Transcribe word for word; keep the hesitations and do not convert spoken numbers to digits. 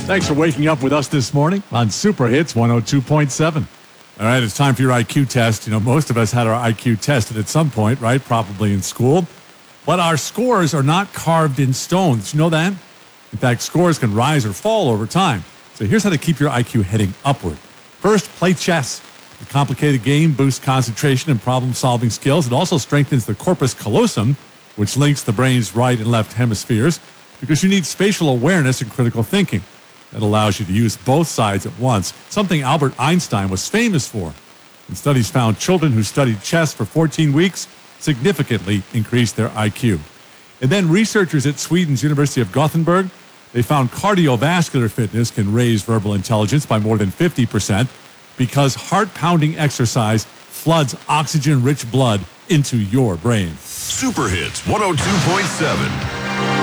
Thanks for waking up with us this morning on Super Hits one oh two point seven. All right, it's time for your I Q test. You know, most of us had our I Q tested at some point, right? Probably in school. But our scores are not carved in stone. Did you know that? In fact, scores can rise or fall over time. So here's how to keep your I Q heading upward. First, play chess. The complicated game boosts concentration and problem-solving skills. It also strengthens the corpus callosum, which links the brain's right and left hemispheres, because you need spatial awareness and critical thinking. That allows you to use both sides at once, something Albert Einstein was famous for. And studies found children who studied chess for fourteen weeks significantly increased their I Q. And then researchers at Sweden's University of Gothenburg, they found cardiovascular fitness can raise verbal intelligence by more than fifty percent because heart-pounding exercise floods oxygen-rich blood into your brain. Super Hits one oh two point seven.